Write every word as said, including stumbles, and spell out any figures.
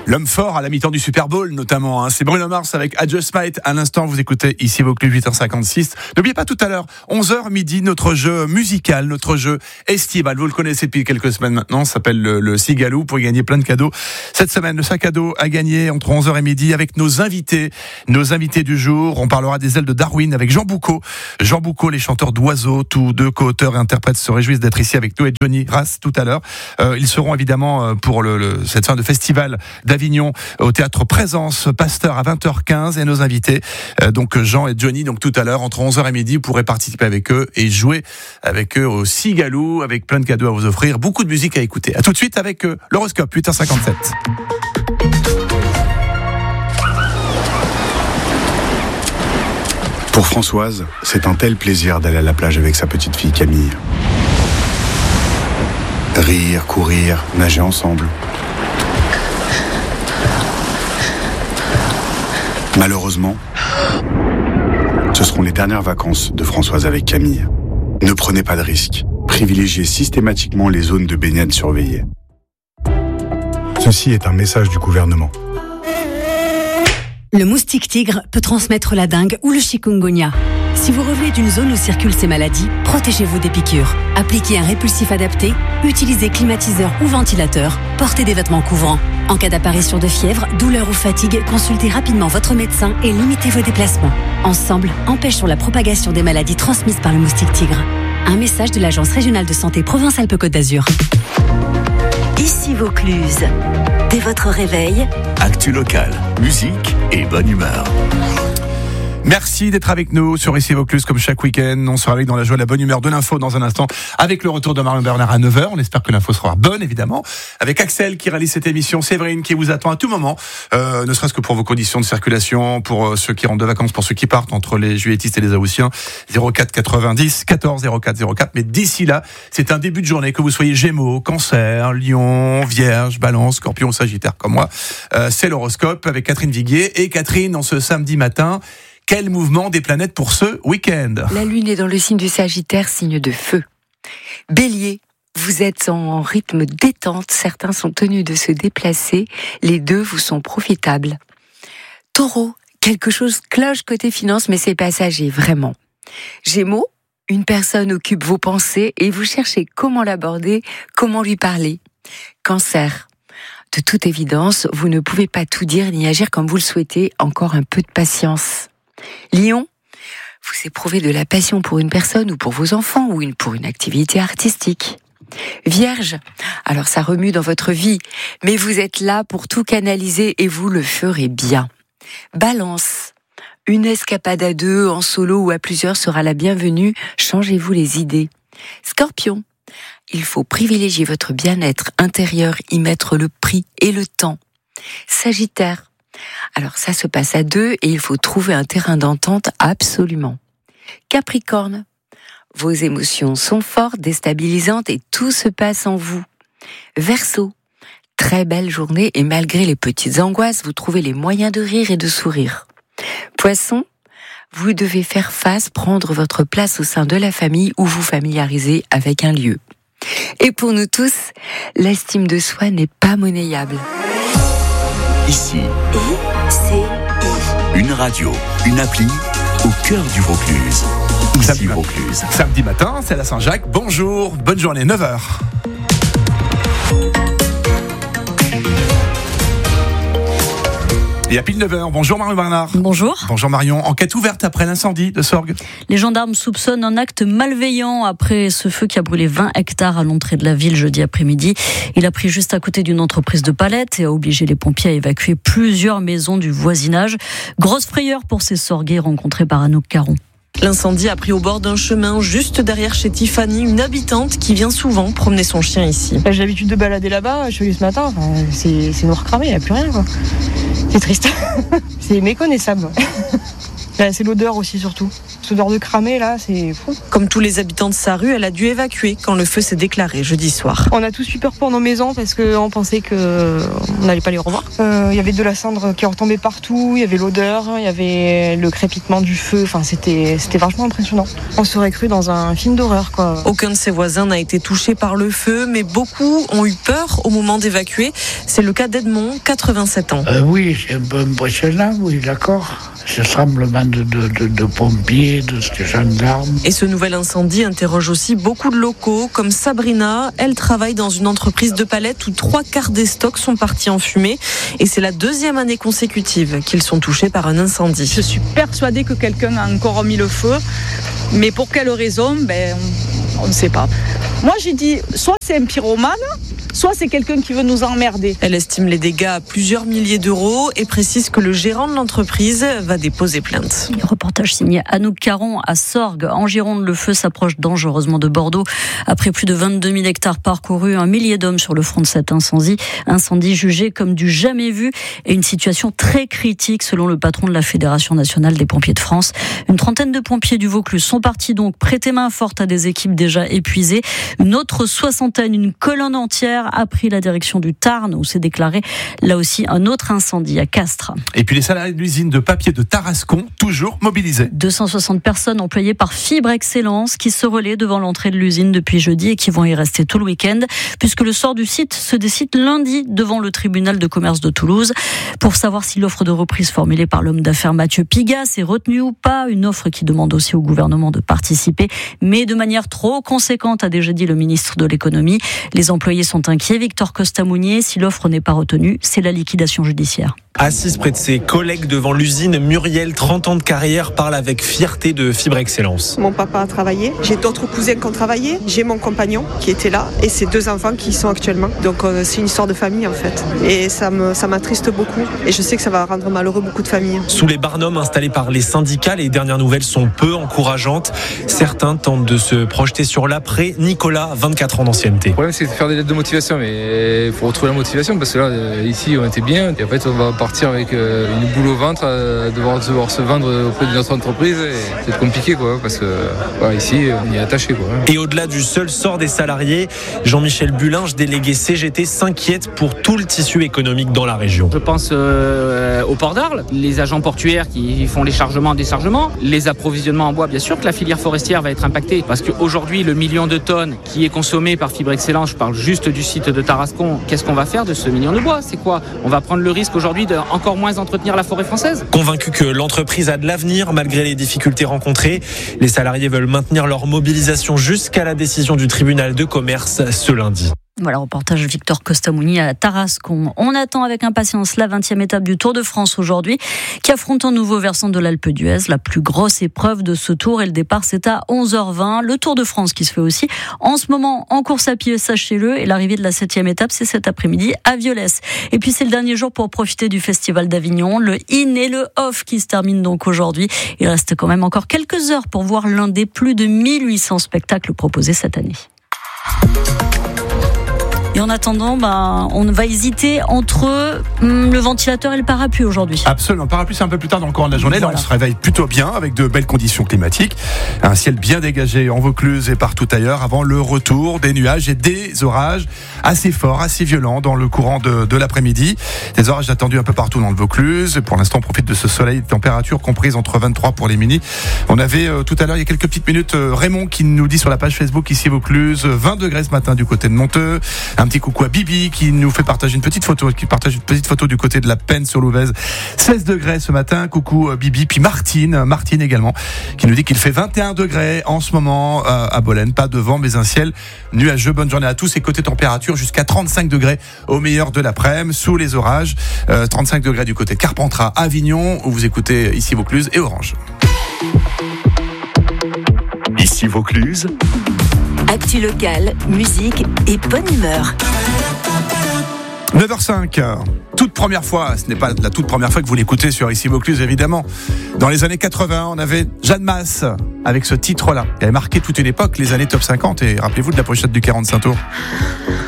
L'homme fort à la mi-temps du Super Bowl notamment, hein. C'est Bruno Mars avec I Just Might. À l'instant, vous écoutez ici Vaucluse huit heures cinquante-six. N'oubliez pas tout à l'heure, onze heures midi, notre jeu musical, notre jeu estival. Vous le connaissez depuis quelques semaines maintenant, ça s'appelle le, le Cigalou, pour y gagner plein de cadeaux. Cette semaine, le sac à dos à gagner entre onze heures et midi avec nos invités. Nos invités du jour, on parlera des ailes de Darwin avec Jean Boucaud. Jean Boucaud, les chanteurs d'Oiseaux, tous deux co-auteurs et interprètes se réjouissent d'être ici avec nous, et Johnny Rass tout à l'heure. Euh, ils seront évidemment pour le, le, cette fin de festival d'Avignon au théâtre Présence Pasteur à vingt heures quinze, et nos invités euh, donc Jean et Johnny, donc tout à l'heure entre onze heures et midi, vous pourrez participer avec eux et jouer avec eux au Cigalou, avec plein de cadeaux à vous offrir, beaucoup de musique à écouter. À tout de suite avec euh, l'horoscope huit heures cinquante-sept. Pour Françoise, c'est un tel plaisir d'aller à la plage avec sa petite fille Camille. Rire, courir, nager ensemble. Malheureusement, ce seront les dernières vacances de Françoise avec Camille. Ne prenez pas de risques. Privilégiez systématiquement les zones de baignade surveillées. Ceci est un message du gouvernement. Le moustique tigre peut transmettre la dengue ou le chikungunya. Si vous revenez d'une zone où circulent ces maladies, protégez-vous des piqûres. Appliquez un répulsif adapté, utilisez climatiseur ou ventilateur, portez des vêtements couvrants. En cas d'apparition de fièvre, douleur ou fatigue, consultez rapidement votre médecin et limitez vos déplacements. Ensemble, empêchons la propagation des maladies transmises par le moustique tigre. Un message de l'Agence régionale de santé Provence-Alpes-Côte d'Azur. Ici Vaucluse. Dès votre réveil, actu locale, musique et bonne humeur. Merci d'être avec nous sur Ici Vaucluse comme chaque week-end. On sera avec dans la joie, la bonne humeur de l'info dans un instant avec le retour de Marion Bernard à neuf heures. On espère que l'info sera bonne évidemment. Avec Axel qui réalise cette émission, Séverine qui vous attend à tout moment, euh, ne serait-ce que pour vos conditions de circulation, pour euh, ceux qui rentrent de vacances, pour ceux qui partent entre les juilletistes et les haussiens. zéro quatre quatre-vingt-dix quatorze zéro quatre zéro quatre. Mais d'ici là, c'est un début de journée, que vous soyez Gémeaux, Cancer, Lion, Vierge, Balance, Scorpion, Sagittaire comme moi. Euh, c'est l'horoscope avec Catherine Viguier. Et Catherine, en ce samedi matin, quel mouvement des planètes pour ce week-end ? La Lune est dans le signe du Sagittaire, signe de feu. Bélier, vous êtes en rythme détente, certains sont tenus de se déplacer, les deux vous sont profitables. Taureau, quelque chose cloche côté finance, mais c'est passager, vraiment. Gémeaux, une personne occupe vos pensées et vous cherchez comment l'aborder, comment lui parler. Cancer, de toute évidence, vous ne pouvez pas tout dire ni agir comme vous le souhaitez, encore un peu de patience. Lion, vous éprouvez de la passion pour une personne ou pour vos enfants ou une, pour une activité artistique. Vierge, alors ça remue dans votre vie, mais vous êtes là pour tout canaliser et vous le ferez bien. Balance, une escapade à deux, en solo ou à plusieurs sera la bienvenue, changez-vous les idées. Scorpion, il faut privilégier votre bien-être intérieur, y mettre le prix et le temps. Sagittaire, alors ça se passe à deux et il faut trouver un terrain d'entente absolument. Capricorne, vos émotions sont fortes, déstabilisantes et tout se passe en vous. Verseau, très belle journée et malgré les petites angoisses, vous trouvez les moyens de rire et de sourire. Poisson, vous devez faire face, prendre votre place au sein de la famille ou vous familiariser avec un lieu. Et pour nous tous, l'estime de soi n'est pas monnayable. Ici, I, C, I. une radio, une appli au cœur du Vaucluse. Ici Samedi, Vaucluse. Samedi matin, c'est la Saint-Jacques. Bonjour, bonne journée, neuf heures. Et à pile neuf heures, bonjour Marion Bernard. Bonjour. Bonjour Marion. Enquête ouverte après l'incendie de Sorgues. Les gendarmes soupçonnent un acte malveillant après ce feu qui a brûlé vingt hectares à l'entrée de la ville jeudi après-midi. Il a pris juste à côté d'une entreprise de palettes et a obligé les pompiers à évacuer plusieurs maisons du voisinage. Grosse frayeur pour ces Sorguais rencontrés par Anouk Caron. L'incendie a pris au bord d'un chemin juste derrière chez Tiffany, une habitante qui vient souvent promener son chien ici. J'ai l'habitude de balader là-bas, je suis venue ce matin, enfin, c'est, c'est noir cramé, il n'y a plus rien quoi. C'est triste, c'est méconnaissable. C'est l'odeur aussi surtout. cette odeur de cramé là, c'est fou. Comme tous les habitants de sa rue, elle a dû évacuer quand le feu s'est déclaré jeudi soir. On a tous eu peur pour nos maisons parce qu'on pensait qu'on n'allait pas les revoir. Il euh, y avait de la cendre qui retombait partout, il y avait l'odeur, il y avait le crépitement du feu, enfin c'était, c'était vachement impressionnant. On serait cru dans un film d'horreur quoi. Aucun de ses voisins n'a été touché par le feu, mais beaucoup ont eu peur au moment d'évacuer. C'est le cas d'Edmond, quatre-vingt-sept ans. Euh, oui, c'est un peu impressionnant, oui, d'accord. Ce tremblement de, de, de, de pompiers, de gendarmes. Et ce nouvel incendie interroge aussi beaucoup de locaux, comme Sabrina. Elle travaille dans une entreprise de palettes où trois quarts des stocks sont partis en fumée. Et c'est la deuxième année consécutive qu'ils sont touchés par un incendie. Je suis persuadée que quelqu'un a encore mis le feu. Mais pour quelle raison, ben, on ne sait pas. Moi, j'ai dit, soit c'est un pyromane, soit c'est quelqu'un qui veut nous emmerder. Elle estime les dégâts à plusieurs milliers d'euros et précise que le gérant de l'entreprise va déposer plainte. Reportage signé Anouk Caron à Sorgues. En Gironde, le feu s'approche dangereusement de Bordeaux. Après plus de vingt-deux mille hectares parcourus, un millier d'hommes sur le front de cet incendie. Incendie jugé comme du jamais vu et une situation très critique selon le patron de la Fédération nationale des pompiers de France. Une trentaine de pompiers du Vaucluse sont partis donc prêter main forte à des équipes déjà épuisées. Une autre soixantaine, une colonne entière a pris la direction du Tarn où s'est déclaré là aussi un autre incendie à Castres. Et puis les salariés de l'usine de papier de Tarascon, toujours mobilisés. deux cent soixante personnes employées par Fibre Excellence qui se relaient devant l'entrée de l'usine depuis jeudi et qui vont y rester tout le week-end puisque le sort du site se décide lundi devant le tribunal de commerce de Toulouse pour savoir si l'offre de reprise formulée par l'homme d'affaires Mathieu Pigas est retenue ou pas. Une offre qui demande aussi au gouvernement de participer, mais de manière trop conséquente, a déjà dit le ministre de l'économie. Les employés sont inquiets. Victor Costa-Mounier, si l'offre n'est pas retenue, c'est la liquidation judiciaire. Assise près de ses collègues devant l'usine, Muriel, trente ans de carrière, parle avec fierté de Fibre Excellence. Mon papa a travaillé, j'ai d'autres cousins qui ont travaillé, j'ai mon compagnon qui était là et ses deux enfants qui y sont actuellement. Donc euh, c'est une histoire de famille en fait. Et ça, me, ça m'attriste beaucoup et je sais que ça va rendre malheureux beaucoup de familles. Sous les barnums installés par les syndicats, les dernières nouvelles sont peu encourageantes. Certains tentent de se projeter sur l'après. Nicolas, vingt-quatre ans d'ancienneté. Le problème c'est de faire des lettres de motivation, mais il faut retrouver la motivation parce que là, ici on était bien et en fait on va partir avec une boule au ventre, euh, devoir, devoir se vendre auprès de notre entreprise, et c'est compliqué quoi, parce que voilà, ici on y est attaché quoi. Et au-delà du seul sort des salariés, Jean-Michel Bulinge, délégué C G T, s'inquiète pour tout le tissu économique dans la région. Je pense euh, au port d'Arles, les agents portuaires qui font les chargements, déchargements, les approvisionnements en bois, bien sûr que la filière forestière va être impactée, parce qu'aujourd'hui le million de tonnes qui est consommé par Fibre Excellence, je parle juste du site de Tarascon, qu'est-ce qu'on va faire de ce million de bois? C'est quoi? On va prendre le risque aujourd'hui de encore moins entretenir la forêt française. Convaincu que l'entreprise a de l'avenir malgré les difficultés rencontrées, les salariés veulent maintenir leur mobilisation jusqu'à la décision du tribunal de commerce ce lundi. Voilà, reportage Victor Costa-Mounier à Tarascon. On attend avec impatience la vingtième étape du Tour de France aujourd'hui, qui affronte un nouveau versant de l'Alpe d'Huez, la plus grosse épreuve de ce tour. Et le départ, c'est à onze heures vingt. Le Tour de France qui se fait aussi en ce moment en course à pied, sachez-le. Et l'arrivée de la septième étape, c'est cet après-midi à Violès. Et puis c'est le dernier jour pour profiter du Festival d'Avignon, le in et le off qui se termine donc aujourd'hui. Il reste quand même encore quelques heures pour voir l'un des plus de mille huit cents spectacles proposés cette année. Et en attendant, ben, on va hésiter entre hum, le ventilateur et le parapluie aujourd'hui. Absolument. Le parapluie, c'est un peu plus tard dans le courant de la journée. Voilà. Là, on se réveille plutôt bien avec de belles conditions climatiques. Un ciel bien dégagé en Vaucluse et partout ailleurs avant le retour des nuages et des orages assez forts, assez violents dans le courant de, de l'après-midi. Des orages attendus un peu partout dans le Vaucluse. Pour l'instant, on profite de ce soleil, température comprise entre vingt-trois pour les mini. On avait euh, tout à l'heure, il y a quelques petites minutes, euh, Raymond qui nous dit sur la page Facebook ici Vaucluse, vingt degrés ce matin du côté de Monteux. Un petit coucou à Bibi qui nous fait partager une petite photo, qui partage une petite photo du côté de la Peine sur l'Ouvèze. seize degrés ce matin. Coucou Bibi. Puis Martine, Martine également, qui nous dit qu'il fait vingt et un degrés en ce moment à Bolène. Pas de vent, mais un ciel nuageux. Bonne journée à tous. Et côté température, jusqu'à trente-cinq degrés au meilleur de l'après-midi, sous les orages. Euh, trente-cinq degrés du côté de Carpentras, Avignon, où vous écoutez ici Vaucluse et Orange. Ici Vaucluse. Actu locale, musique et bonne humeur. neuf heures cinq, toute première fois, ce n'est pas la toute première fois que vous l'écoutez sur Ici Vaucluse évidemment. Dans les années quatre-vingts, on avait Jeanne Masse avec ce titre-là. Elle a marqué toute une époque, les années top cinquante, et rappelez-vous de la pochette du quarante-cinq tours.